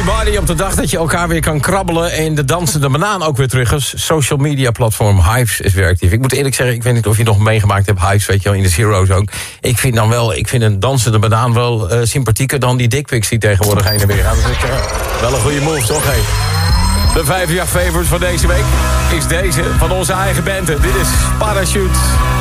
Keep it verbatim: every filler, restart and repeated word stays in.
Everybody op de dag dat je elkaar weer kan krabbelen... en de dansende banaan ook weer terug is. Social media platform Hives is weer actief. Ik moet eerlijk zeggen, ik weet niet of je nog meegemaakt hebt... Hives, weet je wel, in de Zero's ook. Ik vind dan wel, ik vind een dansende banaan wel uh, sympathieker... dan die dickpics die tegenwoordig heen en weer gaan. Dus ik, uh, wel een goede move, toch? Hey. De vijfenjaar favorites van deze week is deze van onze eigen band. Dit is Parachute.